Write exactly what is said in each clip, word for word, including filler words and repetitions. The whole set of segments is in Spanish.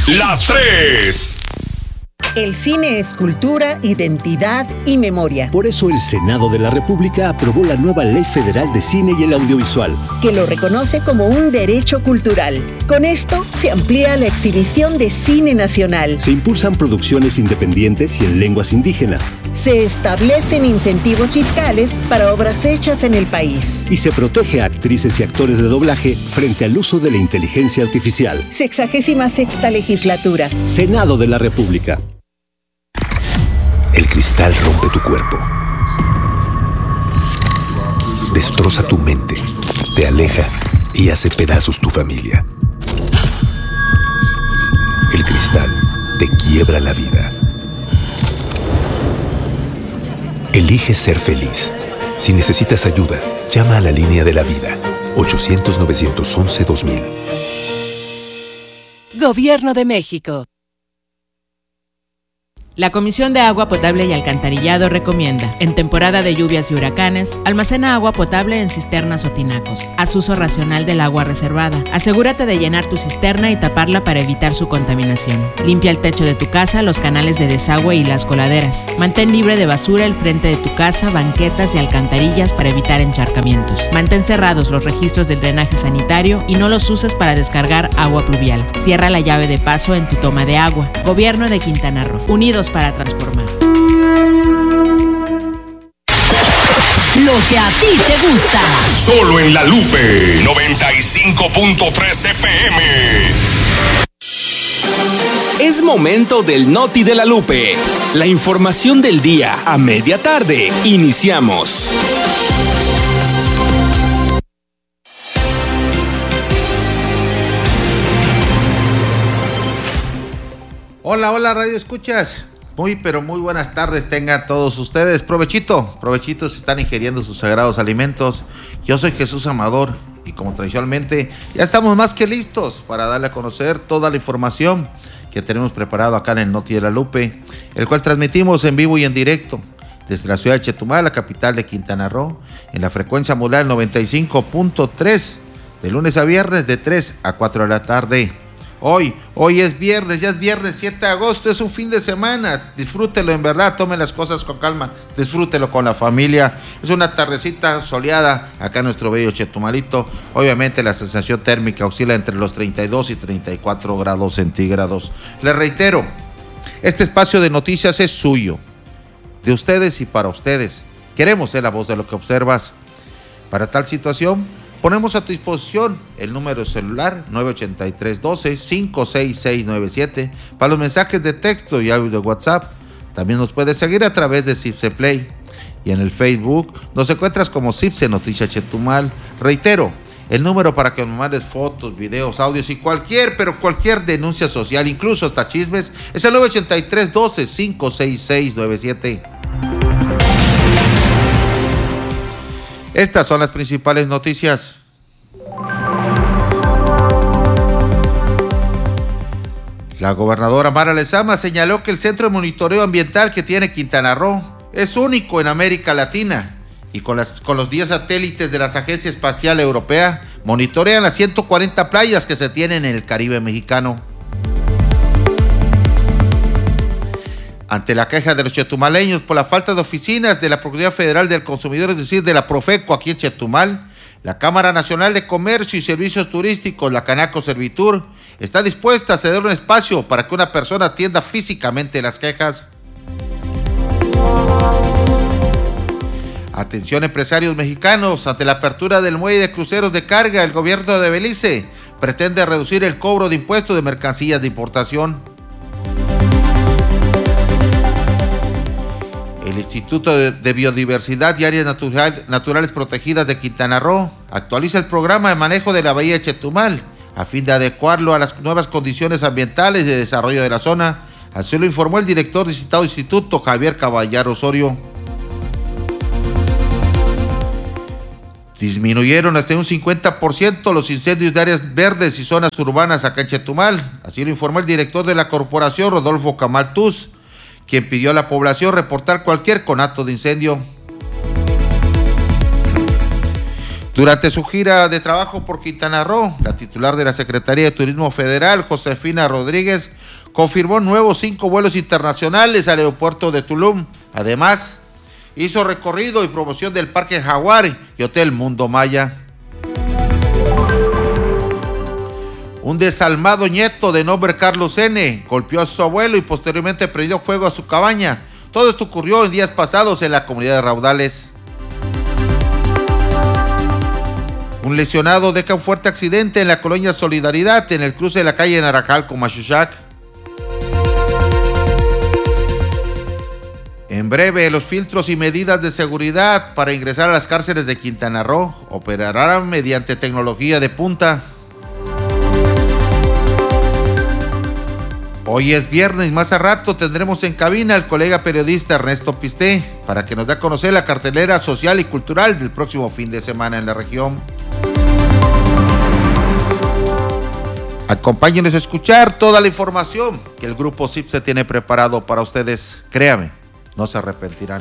Las tres. El cine es cultura, identidad y memoria. Por eso el Senado de la República aprobó la nueva Ley Federal de Cine y el Audiovisual, que lo reconoce como un derecho cultural. Con esto se amplía la exhibición de cine nacional. Se impulsan producciones independientes y en lenguas indígenas. Se establecen incentivos fiscales para obras hechas en el país. Y se protege a actrices y actores de doblaje frente al uso de la inteligencia artificial. Sexagésima sexta legislatura. Senado de la República. El cristal rompe tu cuerpo, destroza tu mente, te aleja y hace pedazos tu familia. El cristal te quiebra la vida. Elige ser feliz. Si necesitas ayuda, llama a la línea de la vida, ochocientos, novecientos once, dos mil. Gobierno de México. La Comisión de Agua Potable y Alcantarillado recomienda, en temporada de lluvias y huracanes, almacena agua potable en cisternas o tinacos. Haz uso racional del agua reservada. Asegúrate de llenar tu cisterna y taparla para evitar su contaminación. Limpia el techo de tu casa, los canales de desagüe y las coladeras. Mantén libre de basura el frente de tu casa, banquetas y alcantarillas para evitar encharcamientos. Mantén cerrados los registros del drenaje sanitario y no los uses para descargar agua pluvial. Cierra la llave de paso en tu toma de agua. Gobierno de Quintana Roo. Unidos para transformar. Lo que a ti te gusta. Solo en La Lupe noventa y cinco punto tres F M. Es momento del Noti de La Lupe. La información del día a media tarde. Iniciamos. Hola, hola, Radio Escuchas. Muy, pero muy buenas tardes tengan todos ustedes. Provechito, provechito si están ingiriendo sus sagrados alimentos. Yo soy Jesús Amador y como tradicionalmente ya estamos más que listos para darle a conocer toda la información que tenemos preparado acá en el Noti de La Lupe, el cual transmitimos en vivo y en directo desde la ciudad de Chetumal, la capital de Quintana Roo, en la frecuencia modulada noventa y cinco punto tres, de lunes a viernes de tres a cuatro de la tarde. Hoy, hoy es viernes, ya es viernes siete de agosto, es un fin de semana, disfrútelo en verdad, tome las cosas con calma, disfrútelo con la familia, es una tardecita soleada acá en nuestro bello Chetumalito, obviamente la sensación térmica oscila entre los treinta y dos y treinta y cuatro grados centígrados. Les reitero, este espacio de noticias es suyo, de ustedes y para ustedes, queremos ser la voz de lo que observas. Para tal situación, ponemos a tu disposición el número celular nueve ocho tres, uno dos, cinco seis seis nueve siete para los mensajes de texto y audio de WhatsApp. También nos puedes seguir a través de Cipse Play y en el Facebook nos encuentras como Cipse Noticias Chetumal. Reitero, el número para que nos mandes fotos, videos, audios y cualquier, pero cualquier denuncia social, incluso hasta chismes, es el nueve ocho tres, uno dos, cinco seis seis nueve siete. Estas son las principales noticias. La gobernadora Mara Lezama señaló que el centro de monitoreo ambiental que tiene Quintana Roo es único en América Latina y con, las, con los diez satélites de la Agencia Espacial Europea monitorean las ciento cuarenta playas que se tienen en el Caribe mexicano. Ante la queja de los chetumaleños por la falta de oficinas de la Procuraduría Federal del Consumidor, es decir, de la Profeco aquí en Chetumal, la Cámara Nacional de Comercio y Servicios Turísticos, la Canaco Servitur, está dispuesta a ceder un espacio para que una persona atienda físicamente las quejas. Atención empresarios mexicanos, ante la apertura del muelle de cruceros de carga, el gobierno de Belice pretende reducir el cobro de impuestos de mercancías de importación. El Instituto de Biodiversidad y Áreas Natural, Naturales Protegidas de Quintana Roo actualiza el programa de manejo de la bahía de Chetumal a fin de adecuarlo a las nuevas condiciones ambientales y de desarrollo de la zona. Así lo informó el director del citado instituto, Javier Caballar Osorio. Disminuyeron hasta un cincuenta por ciento los incendios de áreas verdes y zonas urbanas acá en Chetumal. Así lo informó el director de la corporación, Rodolfo Camaltús, quien pidió a la población reportar cualquier conato de incendio. Durante su gira de trabajo por Quintana Roo, la titular de la Secretaría de Turismo Federal, Josefina Rodríguez, confirmó nuevos cinco vuelos internacionales al aeropuerto de Tulum. Además, hizo recorrido y promoción del Parque Jaguar y Hotel Mundo Maya. Un desalmado nieto de nombre Carlos N. golpeó a su abuelo y posteriormente prendió fuego a su cabaña. Todo esto ocurrió en días pasados en la comunidad de Raudales. Un lesionado deja un fuerte accidente en la colonia Solidaridad, en el cruce de la calle Naranjal con Machuchac. En breve, los filtros y medidas de seguridad para ingresar a las cárceles de Quintana Roo operarán mediante tecnología de punta. Hoy es viernes, más a rato tendremos en cabina al colega periodista Ernesto Pisté para que nos dé a conocer la cartelera social y cultural del próximo fin de semana en la región. Acompáñenos a escuchar toda la información que el Grupo C I P S E tiene preparado para ustedes. Créame, no se arrepentirán.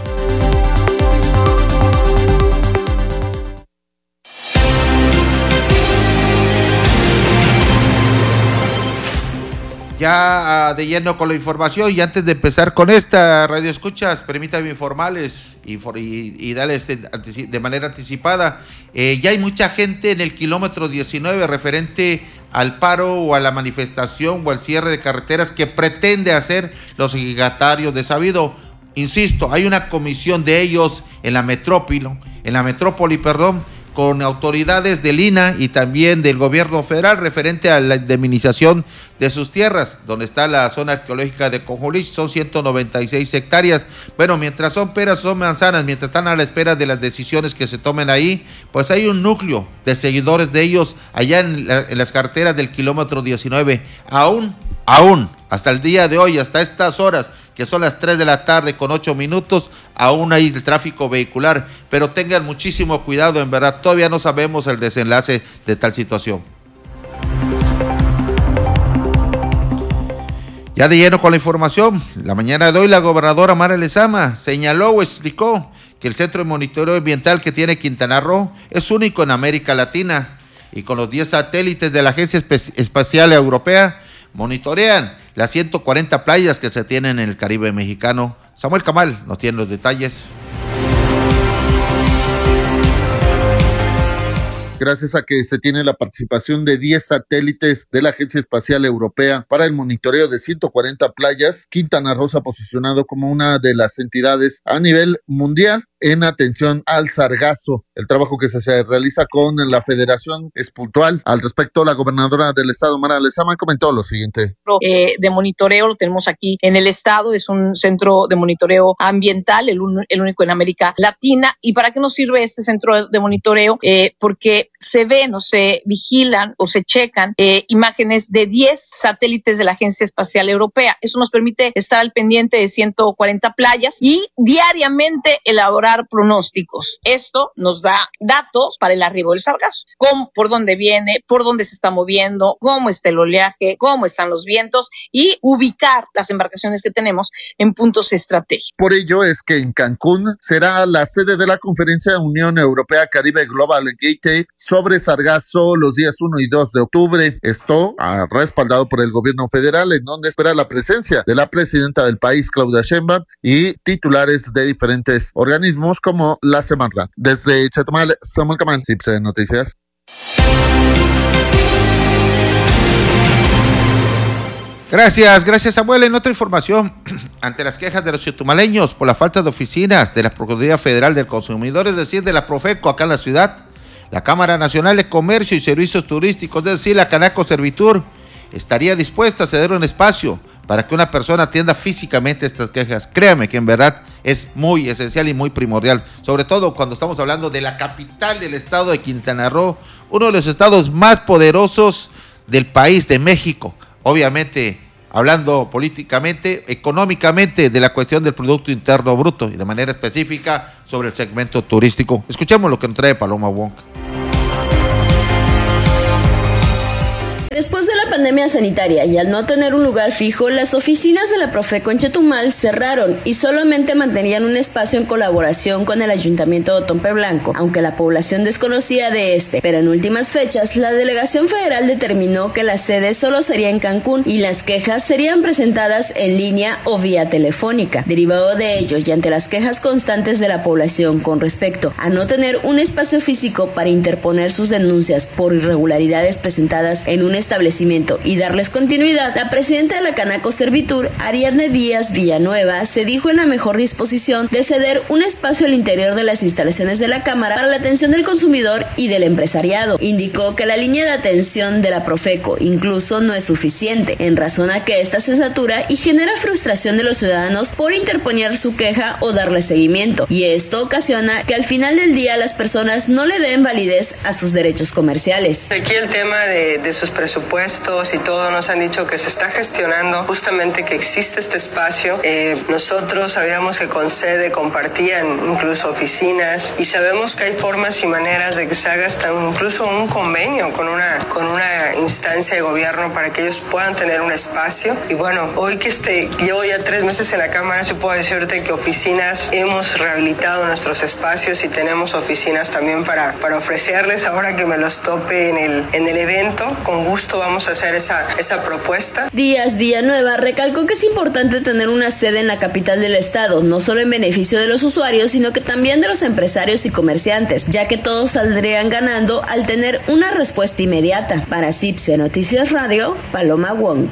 Ya uh, de lleno con la información, y antes de empezar con esta radio escuchas, permítanme informarles y, y, y darles de, de manera anticipada, eh, ya hay mucha gente en el kilómetro diecinueve referente al paro o a la manifestación o al cierre de carreteras que pretende hacer los ejidatarios de Sabido. Insisto, hay una comisión de ellos en la metrópoli, en la metrópoli, perdón, con autoridades del I N A y también del gobierno federal referente a la indemnización de sus tierras, donde está la zona arqueológica de Conjolich, son ciento noventa y seis hectáreas. Bueno, mientras son peras, son manzanas, mientras están a la espera de las decisiones que se tomen ahí, pues hay un núcleo de seguidores de ellos allá en, la, en las carreteras del kilómetro diecinueve, aún, aún, hasta el día de hoy, hasta estas horas, que son las tres de la tarde con ocho minutos, aún hay el tráfico vehicular, pero tengan muchísimo cuidado, en verdad, todavía no sabemos el desenlace de tal situación. Ya de lleno con la información, la mañana de hoy la gobernadora Mara Lezama señaló o explicó que el centro de monitoreo ambiental que tiene Quintana Roo es único en América Latina y con los diez satélites de la Agencia Espacial Europea monitorean las ciento cuarenta playas que se tienen en el Caribe mexicano. Samuel Camal nos tiene los detalles. Gracias a que se tiene la participación de diez satélites de la Agencia Espacial Europea para el monitoreo de ciento cuarenta playas, Quintana Roo se ha posicionado como una de las entidades a nivel mundial en atención al sargazo. El trabajo que se, se realiza con la Federación es puntual. Al respecto, la gobernadora del estado, Mara Lezama, comentó lo siguiente. Eh, de monitoreo lo tenemos aquí en el estado, es un centro de monitoreo ambiental, el, un, el único en América Latina. ¿Y para qué nos sirve este centro de monitoreo? Eh, porque se ven o se vigilan o se checan eh, imágenes de diez satélites de la Agencia Espacial Europea. Eso nos permite estar al pendiente de ciento cuarenta playas y diariamente elaborar pronósticos. Esto nos da datos para el arribo del sargazo, cómo, por dónde viene, por dónde se está moviendo, cómo está el oleaje, cómo están los vientos y ubicar las embarcaciones que tenemos en puntos estratégicos. Por ello es que en Cancún será la sede de la conferencia Unión Europea Caribe Global Gateway sobre sargazo los días uno y dos de octubre. Esto ah, respaldado por el gobierno federal, en donde espera la presencia de la presidenta del país, Claudia Sheinbaum, y titulares de diferentes organismos como la Semarnat. Desde Chetumal, Samuel Camal, C I P S E Noticias. Gracias, gracias Samuel. En otra información, ante las quejas de los chetumaleños por la falta de oficinas de la Procuraduría Federal del Consumidor, es decir, de la Profeco acá en la ciudad, la Cámara Nacional de Comercio y Servicios Turísticos, es decir, la Canaco Servitur, estaría dispuesta a ceder un espacio para que una persona atienda físicamente estas quejas. Créame que en verdad es muy esencial y muy primordial, sobre todo cuando estamos hablando de la capital del estado de Quintana Roo, uno de los estados más poderosos del país, de México. Obviamente, hablando políticamente, económicamente, de la cuestión del Producto Interno Bruto y de manera específica sobre el segmento turístico. Escuchemos lo que nos trae Paloma Wong. Después de la pandemia sanitaria y al no tener un lugar fijo, las oficinas de la Profeco en Chetumal cerraron y solamente mantenían un espacio en colaboración con el Ayuntamiento de Otompe Blanco, aunque la población desconocía de este. Pero en últimas fechas, la Delegación Federal determinó que la sede solo sería en Cancún y las quejas serían presentadas en línea o vía telefónica. Derivado de ellos y ante las quejas constantes de la población con respecto a no tener un espacio físico para interponer sus denuncias por irregularidades presentadas en un establecimiento y darles continuidad, la presidenta de la Canaco Servitur, Ariadne Díaz Villanueva, se dijo en la mejor disposición de ceder un espacio al interior de las instalaciones de la Cámara para la atención del consumidor y del empresariado. Indicó que la línea de atención de la Profeco incluso no es suficiente, en razón a que esta se satura y genera frustración de los ciudadanos por interponer su queja o darle seguimiento, y esto ocasiona que al final del día las personas no le den validez a sus derechos comerciales. Aquí el tema de, de sus presupuestos y todo, nos han dicho que se está gestionando justamente, que existe este espacio. Eh, nosotros sabíamos que con sede compartían incluso oficinas y sabemos que hay formas y maneras de que se haga hasta un, incluso un convenio con una, con una instancia de gobierno para que ellos puedan tener un espacio. Y bueno, hoy que este, llevo ya tres meses en la Cámara, sí puedo decirte que oficinas hemos rehabilitado nuestros espacios y tenemos oficinas también para, para ofrecerles. Ahora que me los tope en el, en el evento, con gusto vamos a hacer esa, esa propuesta. Díaz Villanueva recalcó que es importante tener una sede en la capital del estado, no solo en beneficio de los usuarios, sino que también de los empresarios y comerciantes, ya que todos saldrían ganando al tener una respuesta inmediata. Para CIPSE Noticias Radio, Paloma Wong.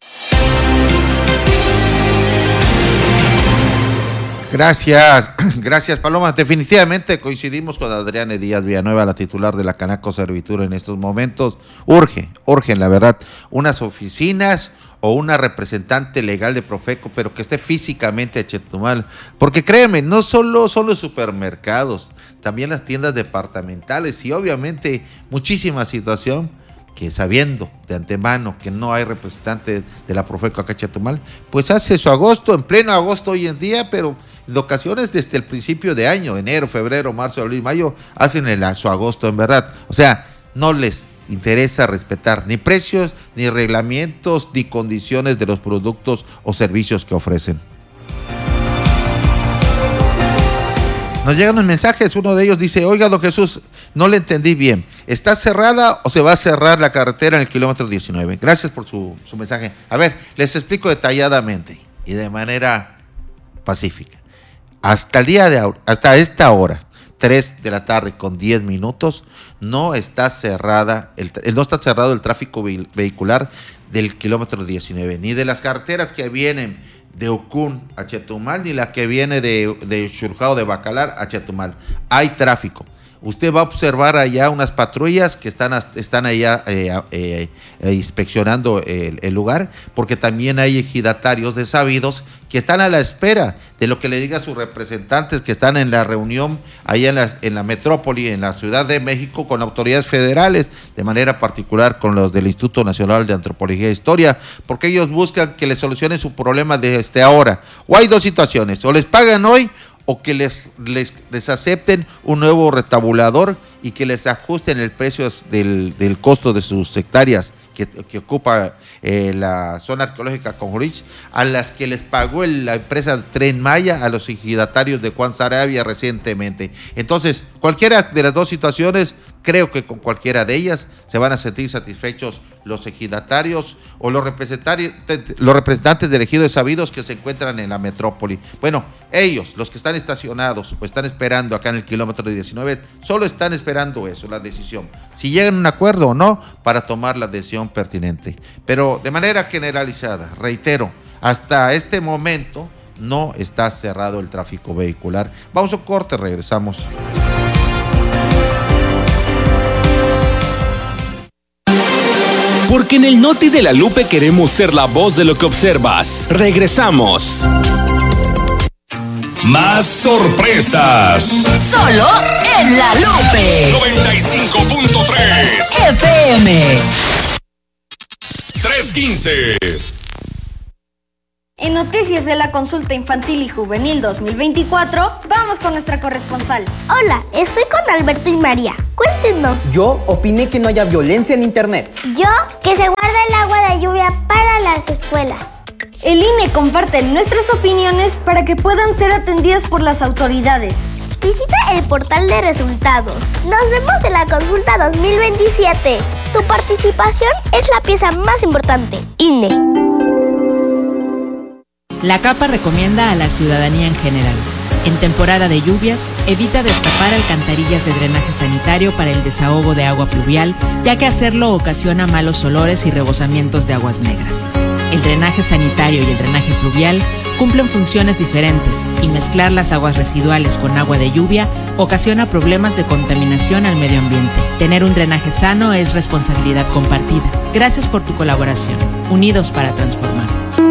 Gracias, gracias Paloma. Definitivamente coincidimos con Adriana Díaz Villanueva, la titular de la Canaco Servitur en estos momentos. Urge, urgen la verdad, unas oficinas o una representante legal de Profeco, pero que esté físicamente a Chetumal. Porque créeme, no solo son los supermercados, también las tiendas departamentales y obviamente muchísima situación que sabiendo de antemano que no hay representante de la Profeco acá en Chetumal, pues hace su agosto, en pleno agosto hoy en día, pero en ocasiones desde el principio de año, enero, febrero, marzo, abril, mayo, hacen el, su agosto en verdad. O sea, no les interesa respetar ni precios, ni reglamentos, ni condiciones de los productos o servicios que ofrecen. Nos llegan los mensajes, uno de ellos dice: oiga, don Jesús, no le entendí bien, ¿está cerrada o se va a cerrar la carretera en el kilómetro diecinueve? Gracias por su, su mensaje. A ver, les explico detalladamente y de manera pacífica. Hasta el día de ahora, hasta esta hora, tres de la tarde con diez minutos, no está cerrada, el, no está cerrado el tráfico vehicular del kilómetro diecinueve, ni de las carreteras que vienen de Ucún a Chetumal, ni la que viene de, de Xurjao de Bacalar a Chetumal. Hay tráfico. Usted va a observar allá unas patrullas que están, están allá eh, eh, eh, inspeccionando el, el lugar, porque también hay ejidatarios desabidos que están a la espera de lo que le digan sus representantes que están en la reunión allá en la, en la metrópoli, en la Ciudad de México, con autoridades federales, de manera particular con los del Instituto Nacional de Antropología e Historia, porque ellos buscan que les solucionen su problema desde ahora. O hay dos situaciones: o les pagan hoy, o que les, les, les acepten un nuevo retabulador y que les ajusten el precio del, del costo de sus hectáreas que, que ocupa eh, la zona arqueológica Conjurich, a las que les pagó el, la empresa Tren Maya a los ejidatarios de Juan Sarabia recientemente. Entonces, cualquiera de las dos situaciones, creo que con cualquiera de ellas se van a sentir satisfechos los ejidatarios o los representantes, los representantes del ejido de sabidos que se encuentran en la metrópoli. Bueno, ellos, los que están estacionados o están esperando acá en el kilómetro diecinueve, solo están esperando eso, la decisión, si llegan a un acuerdo o no, para tomar la decisión pertinente. Pero de manera generalizada, reitero, hasta este momento no está cerrado el tráfico vehicular. Vamos a un corte, regresamos. Porque en el Noti de la Lupe queremos ser la voz de lo que observas. Regresamos. Más sorpresas. Solo en la Lupe. noventa y cinco punto tres F M. trescientos quince. En noticias de la Consulta Infantil y Juvenil dos mil veinticuatro, vamos con nuestra corresponsal. Hola, estoy con Alberto y María. Cuéntenos. Yo opiné que no haya violencia en internet. Yo, que se guarda el agua de lluvia para las escuelas. El I N E comparte nuestras opiniones para que puedan ser atendidas por las autoridades. Visita el portal de resultados. Nos vemos en la Consulta dos mil veintisiete. Tu participación es la pieza más importante. I N E. La CAPA recomienda a la ciudadanía en general: en temporada de lluvias, evita destapar alcantarillas de drenaje sanitario para el desahogo de agua pluvial, ya que hacerlo ocasiona malos olores y rebosamientos de aguas negras. El drenaje sanitario y el drenaje pluvial cumplen funciones diferentes, y mezclar las aguas residuales con agua de lluvia ocasiona problemas de contaminación al medio ambiente. Tener un drenaje sano es responsabilidad compartida. Gracias por tu colaboración. Unidos para transformar.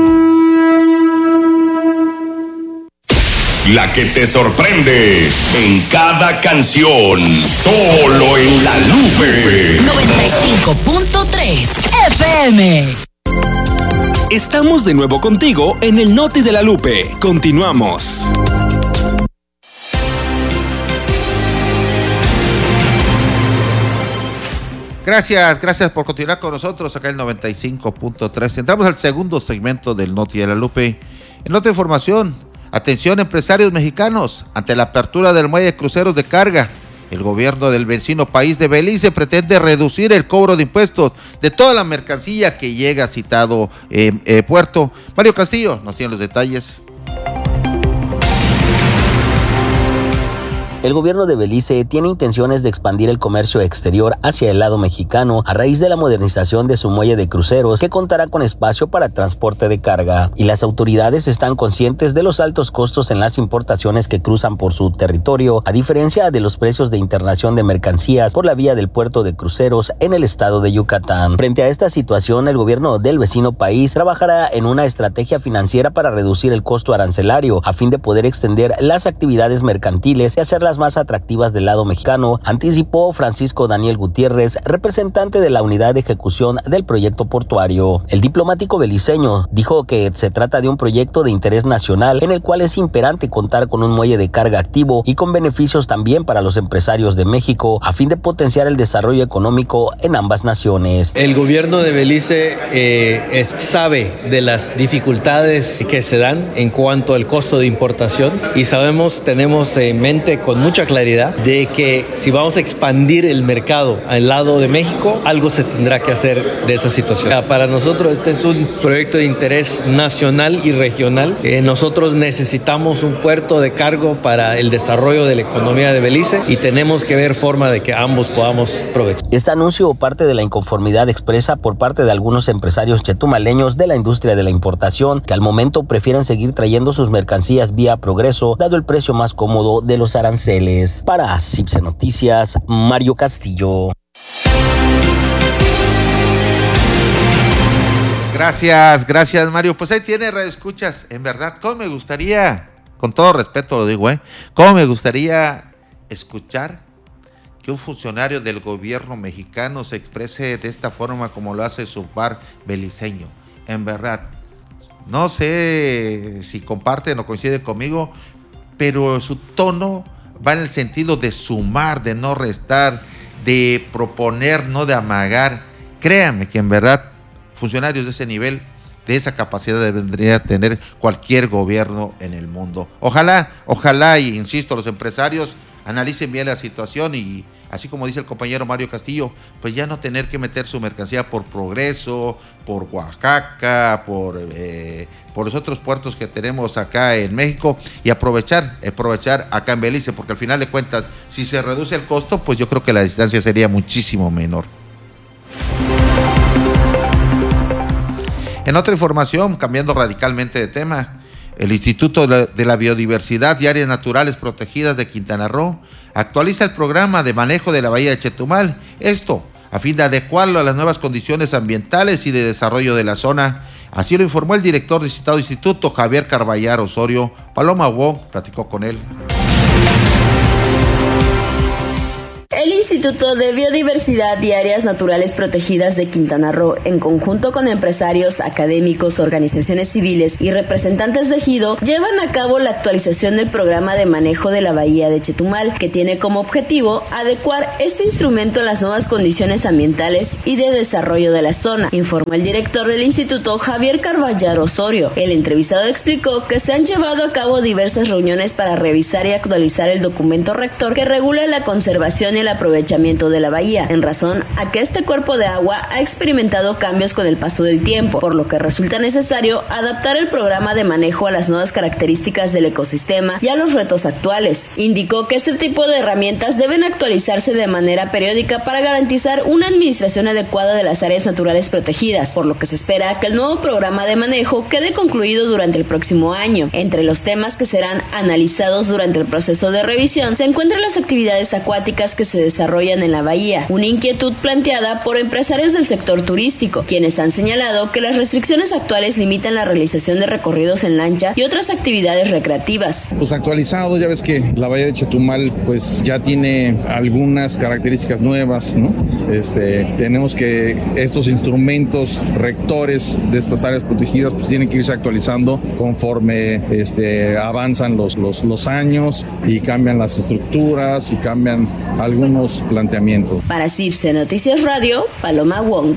La que te sorprende en cada canción, solo en La Lupe. noventa y cinco punto tres F M. Estamos de nuevo contigo en el Noti de La Lupe. Continuamos. Gracias, gracias por continuar con nosotros acá en el noventa y cinco punto tres. Entramos al segundo segmento del Noti de La Lupe. En otra información, atención empresarios mexicanos, ante la apertura del muelle de cruceros de carga, el gobierno del vecino país de Belice pretende reducir el cobro de impuestos de toda la mercancía que llega a citado eh, eh, puerto. Mario Castillo nos tiene los detalles. El gobierno de Belice tiene intenciones de expandir el comercio exterior hacia el lado mexicano a raíz de la modernización de su muelle de cruceros, que contará con espacio para transporte de carga. Y las autoridades están conscientes de los altos costos en las importaciones que cruzan por su territorio, a diferencia de los precios de internación de mercancías por la vía del puerto de cruceros en el estado de Yucatán. Frente a esta situación, el gobierno del vecino país trabajará en una estrategia financiera para reducir el costo arancelario, a fin de poder extender las actividades mercantiles y hacerlas más atractivas del lado mexicano, anticipó Francisco Daniel Gutiérrez, representante de la unidad de ejecución del proyecto portuario. El diplomático beliceño dijo que se trata de un proyecto de interés nacional en el cual es imperante contar con un muelle de carga activo y con beneficios también para los empresarios de México, a fin de potenciar el desarrollo económico en ambas naciones. El gobierno de Belice eh, es, sabe de las dificultades que se dan en cuanto al costo de importación, y sabemos, tenemos en mente con mucha claridad de que si vamos a expandir el mercado al lado de México, algo se tendrá que hacer de esa situación. Para nosotros este es un proyecto de interés nacional y regional. Eh, nosotros necesitamos un puerto de cargo para el desarrollo de la economía de Belice, y tenemos que ver forma de que ambos podamos aprovechar. Este anuncio parte de la inconformidad expresa por parte de algunos empresarios chetumaleños de la industria de la importación, que al momento prefieren seguir trayendo sus mercancías vía Progreso, dado el precio más cómodo de los aranceles. Para Cipse Noticias, Mario Castillo. Gracias, gracias Mario. Pues ahí tiene, radioescuchas. En verdad, cómo me gustaría, con todo respeto lo digo, ¿eh? Cómo me gustaría escuchar que un funcionario del gobierno mexicano se exprese de esta forma como lo hace su par beliceño. En verdad, no sé si comparten o coinciden conmigo, pero su tono va en el sentido de sumar, de no restar, de proponer, no de amagar. Créanme que en verdad funcionarios de ese nivel, de esa capacidad debería tener cualquier gobierno en el mundo. Ojalá, ojalá, y insisto, los empresarios analicen bien la situación y, así como dice el compañero Mario Castillo, pues ya no tener que meter su mercancía por Progreso, por Oaxaca, por, eh, por los otros puertos que tenemos acá en México, y aprovechar, aprovechar acá en Belice, porque al final de cuentas, si se reduce el costo, pues yo creo que la distancia sería muchísimo menor. En otra información, cambiando radicalmente de tema, el Instituto de la Biodiversidad y Áreas Naturales Protegidas de Quintana Roo actualiza el programa de manejo de la bahía de Chetumal, esto a fin de adecuarlo a las nuevas condiciones ambientales y de desarrollo de la zona. Así lo informó el director del citado instituto, Javier Carballar Osorio. Paloma Wong platicó con él. El Instituto de Biodiversidad y Áreas Naturales Protegidas de Quintana Roo, en conjunto con empresarios, académicos, organizaciones civiles y representantes de ejido, llevan a cabo la actualización del programa de manejo de la bahía de Chetumal, que tiene como objetivo adecuar este instrumento a las nuevas condiciones ambientales y de desarrollo de la zona, informó el director del instituto, Javier Carballar Osorio. El entrevistado explicó que se han llevado a cabo diversas reuniones para revisar y actualizar el documento rector que regula la conservación y el aprovechamiento de la bahía, en razón a que este cuerpo de agua ha experimentado cambios con el paso del tiempo, por lo que resulta necesario adaptar el programa de manejo a las nuevas características del ecosistema y a los retos actuales. Indicó que este tipo de herramientas deben actualizarse de manera periódica para garantizar una administración adecuada de las áreas naturales protegidas, por lo que se espera que el nuevo programa de manejo quede concluido durante el próximo año. Entre los temas que serán analizados durante el proceso de revisión se encuentran las actividades acuáticas que se desarrollan en la bahía, una inquietud planteada por empresarios del sector turístico, quienes han señalado que las restricciones actuales limitan la realización de recorridos en lancha y otras actividades recreativas. Pues actualizado, ya ves que la bahía de Chetumal pues ya tiene algunas características nuevas, ¿no? Este, tenemos que estos instrumentos rectores de estas áreas protegidas pues tienen que irse actualizando conforme este, avanzan los, los, los años y cambian las estructuras y cambian algunos planteamientos. Para CIPSE Noticias Radio, Paloma Wong.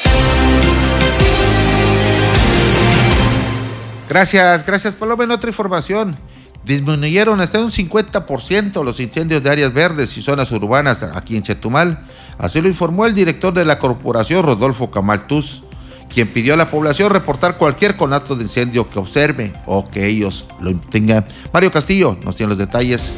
Gracias, gracias Paloma. En otra información, disminuyeron hasta un cincuenta por ciento los incendios de áreas verdes y zonas urbanas aquí en Chetumal. Así lo informó el director de la corporación, Rodolfo Camal Tuz, quien pidió a la población reportar cualquier conato de incendio que observe o que ellos lo tengan. Mario Castillo nos tiene los detalles.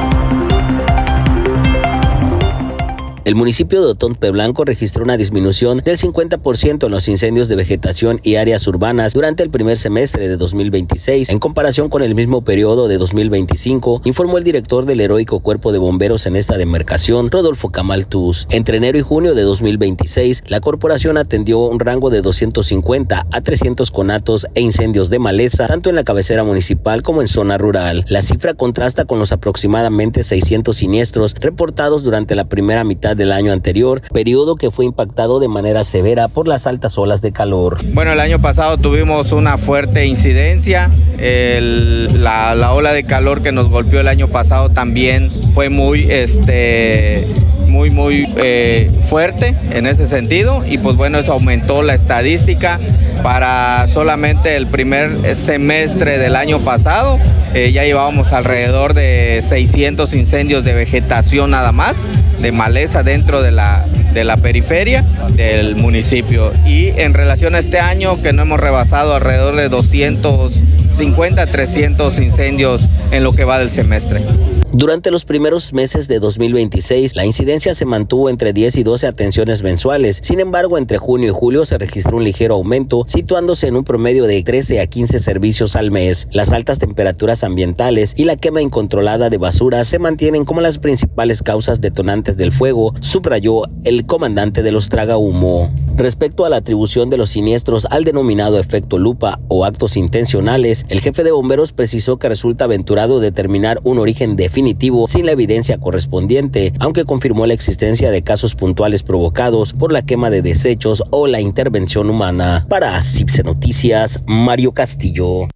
El municipio de Otompe Blanco registró una disminución del cincuenta por ciento en los incendios de vegetación y áreas urbanas durante el primer semestre de dos mil veintiséis, en comparación con el mismo periodo de dos mil veinticinco, informó el director del heroico Cuerpo de Bomberos en esta demarcación, Rodolfo Camal Tuz. Entre enero y junio de dos mil veintiséis, la corporación atendió un rango de doscientos cincuenta a trescientos conatos e incendios de maleza, tanto en la cabecera municipal como en zona rural. La cifra contrasta con los aproximadamente seiscientos siniestros reportados durante la primera mitad del año anterior, periodo que fue impactado de manera severa por las altas olas de calor. Bueno, el año pasado tuvimos una fuerte incidencia, el, la, la ola de calor que nos golpeó el año pasado también fue muy, este, muy, muy eh, fuerte en ese sentido, y pues bueno, eso aumentó la estadística. Para solamente el primer semestre del año pasado, eh, ya llevábamos alrededor de seiscientos incendios de vegetación nada más, de maleza dentro de la, de la periferia del municipio. Y en relación a este año, que no hemos rebasado alrededor de doscientos cincuenta a trescientos incendios en lo que va del semestre. Durante los primeros meses de dos mil veintiséis, la incidencia se mantuvo entre diez y doce atenciones mensuales. Sin embargo, entre junio y julio se registró un ligero aumento, situándose en un promedio de trece a quince servicios al mes. Las altas temperaturas ambientales y la quema incontrolada de basura se mantienen como las principales causas detonantes del fuego, subrayó el comandante de los Tragahumo. Respecto a la atribución de los siniestros al denominado efecto lupa o actos intencionales, el jefe de bomberos precisó que resulta aventurado determinar un origen definitivo sin la evidencia correspondiente, aunque confirmó la existencia de casos puntuales provocados por la quema de desechos o la intervención humana. Para CIPSE Noticias, Mario Castillo.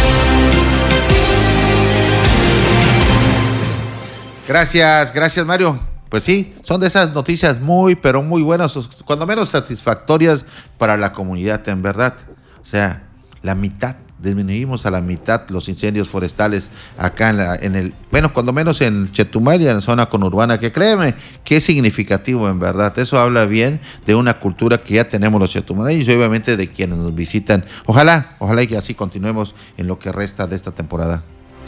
Gracias, gracias Mario. Pues sí, son de esas noticias muy, pero muy buenas, cuando menos satisfactorias para la comunidad, en verdad. O sea, la mitad, disminuimos a la mitad los incendios forestales acá en, la, en el, bueno, cuando menos en Chetumal y en la zona conurbana, que créeme, que es significativo, en verdad. Eso habla bien de una cultura que ya tenemos los chetumaleños y obviamente de quienes nos visitan. Ojalá, ojalá que así continuemos en lo que resta de esta temporada.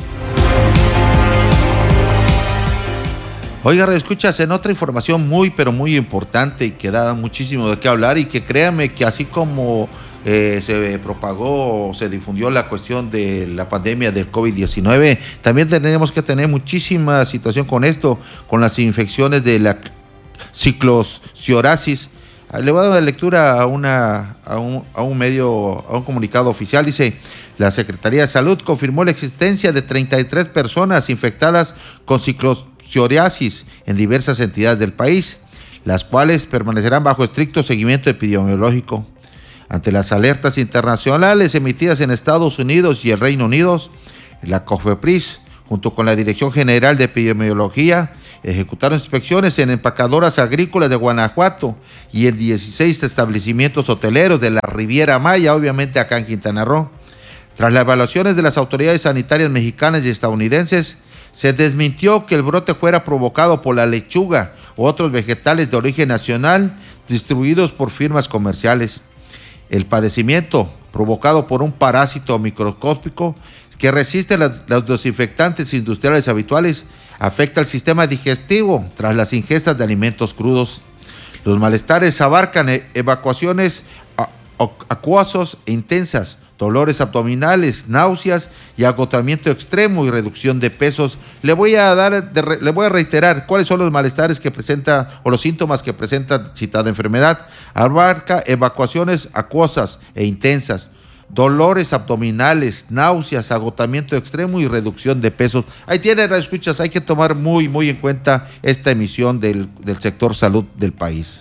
Oiga, escuchas, en otra información muy, pero muy importante y que da muchísimo de qué hablar, y que créame que así como eh, se propagó o se difundió la cuestión de la pandemia del COVID diecinueve, también tenemos que tener muchísima situación con esto, con las infecciones de la ciclociorasis. Le voy a dar lectura a, una, a, un, a un medio, a un comunicado oficial. Dice: la Secretaría de Salud confirmó la existencia de treinta y tres personas infectadas con ciclociorasis psoriasis en diversas entidades del país, las cuales permanecerán bajo estricto seguimiento epidemiológico. Ante las alertas internacionales emitidas en Estados Unidos y el Reino Unido, la COFEPRIS, junto con la Dirección General de Epidemiología, ejecutaron inspecciones en empacadoras agrícolas de Guanajuato y en dieciséis establecimientos hoteleros de la Riviera Maya, obviamente acá en Quintana Roo. Tras las evaluaciones de las autoridades sanitarias mexicanas y estadounidenses, se desmintió que el brote fuera provocado por la lechuga u otros vegetales de origen nacional distribuidos por firmas comerciales. El padecimiento, provocado por un parásito microscópico que resiste la, los desinfectantes industriales habituales, afecta al sistema digestivo tras las ingestas de alimentos crudos. Los malestares abarcan e- evacuaciones a- acuosos e intensas, dolores abdominales, náuseas y agotamiento extremo y reducción de pesos. Le voy a dar, de re, le voy a reiterar cuáles son los malestares que presenta o los síntomas que presenta citada enfermedad. Abarca evacuaciones acuosas e intensas, dolores abdominales, náuseas, agotamiento extremo y reducción de pesos. Ahí tienen, escuchas, hay que tomar muy, muy en cuenta esta emisión del, del sector salud del país.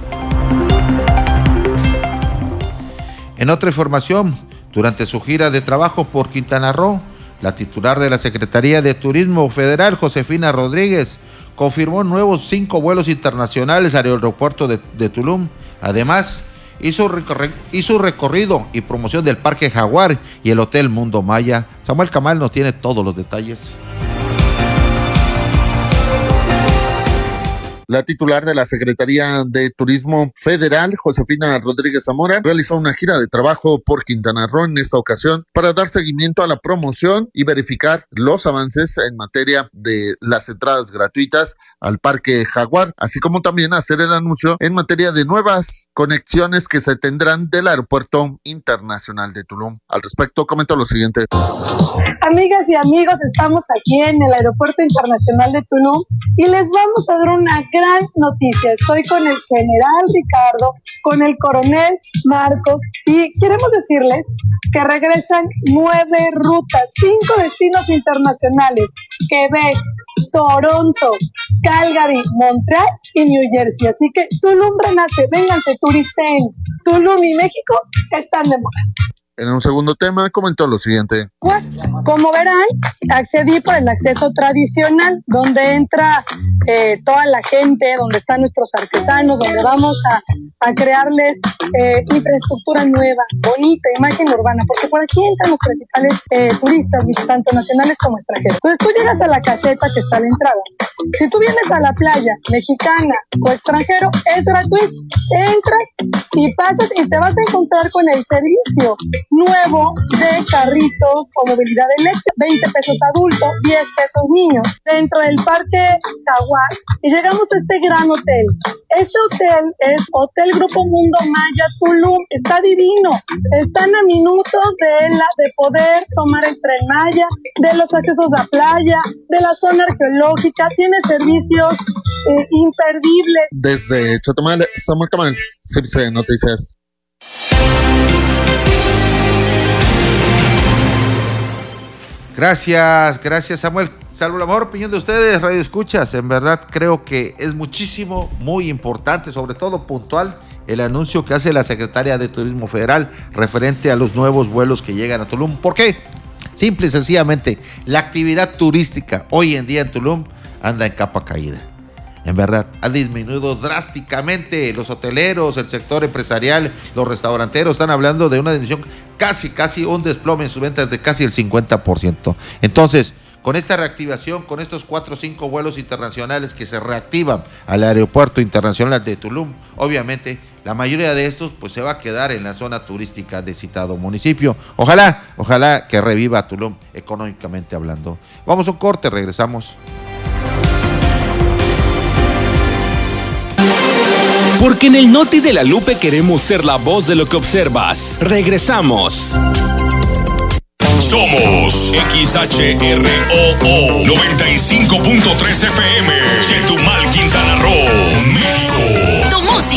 En otra información, durante su gira de trabajo por Quintana Roo, la titular de la Secretaría de Turismo Federal, Josefina Rodríguez, confirmó nuevos cinco vuelos internacionales al aeropuerto de, de Tulum. Además, hizo, recorri- hizo recorrido y promoción del Parque Jaguar y el Hotel Mundo Maya. Samuel Camal nos tiene todos los detalles. La titular de la Secretaría de Turismo Federal, Josefina Rodríguez Zamora, realizó una gira de trabajo por Quintana Roo en esta ocasión para dar seguimiento a la promoción y verificar los avances en materia de las entradas gratuitas al Parque Jaguar, así como también hacer el anuncio en materia de nuevas conexiones que se tendrán del Aeropuerto Internacional de Tulum. Al respecto, comentó lo siguiente. Amigas y amigos, estamos aquí en el Aeropuerto Internacional de Tulum y les vamos a dar una gran noticia. Estoy con el general Ricardo, con el coronel Marcos y queremos decirles que regresan nueve rutas, cinco destinos internacionales: Quebec, Toronto, Calgary, Montreal y New Jersey. Así que Tulum renace, vénganse, turisten. Tulum y México están de moda. En un segundo tema comentó lo siguiente. Como verán, accedí por el acceso tradicional, donde entra eh, toda la gente, donde están nuestros artesanos, donde vamos a, a crearles eh, infraestructura nueva, bonita, imagen urbana, porque por aquí entran los principales eh, turistas, tanto nacionales como extranjeros. Entonces tú llegas a la caseta que está a la entrada. Si tú vienes a la playa mexicana o extranjero, es gratuito. Entras y pasas y te vas a encontrar con el servicio nuevo de carritos o movilidad eléctrica, veinte pesos adulto, diez pesos niño, dentro del Parque Jaguar, y llegamos a este gran hotel. Este hotel es Hotel Grupo Mundo Maya Tulum, está divino, están a minutos de, la, de poder tomar el Tren Maya, de los accesos a playa, de la zona arqueológica, tiene servicios eh, imperdibles. Desde Chetumal, Samuel Camal, C B C Noticias. Gracias, gracias Samuel. Salvo la mejor opinión de ustedes, Radio Escuchas. En verdad creo que es muchísimo, muy importante, sobre todo puntual, el anuncio que hace la Secretaría de Turismo Federal referente a los nuevos vuelos que llegan a Tulum. ¿Por qué? Simple y sencillamente, la actividad turística hoy en día en Tulum anda en capa caída. En verdad, ha disminuido drásticamente. Los hoteleros, el sector empresarial, los restauranteros están hablando de una disminución casi, casi un desplome en sus ventas de casi el cincuenta por ciento. Entonces, con esta reactivación, con estos cuatro o cinco vuelos internacionales que se reactivan al Aeropuerto Internacional de Tulum, obviamente la mayoría de estos pues se va a quedar en la zona turística de citado municipio. Ojalá, ojalá que reviva Tulum económicamente hablando. Vamos a un corte, regresamos. Porque en el Noti de la Lupe queremos ser la voz de lo que observas. Regresamos. Somos X H R O O noventa y cinco punto tres F M, Chetumal,